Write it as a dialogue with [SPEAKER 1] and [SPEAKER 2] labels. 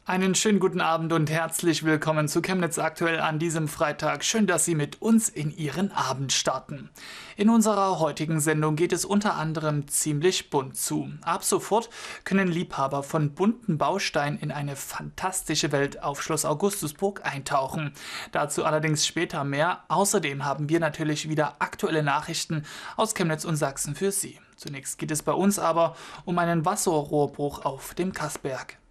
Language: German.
[SPEAKER 1] Einen schönen guten Abend und herzlich willkommen zu Chemnitz aktuell an diesem Freitag. Schön, dass Sie mit uns in Ihren Abend starten. In unserer heutigen Sendung geht es unter anderem ziemlich bunt zu. Ab sofort können Liebhaber von bunten Bausteinen in eine fantastische Welt auf Schloss Augustusburg eintauchen. Dazu allerdings später mehr. Außerdem haben wir natürlich wieder aktuelle Nachrichten aus Chemnitz und Sachsen für Sie. Zunächst geht es bei uns aber um einen Wasserrohrbruch auf dem Kassberg.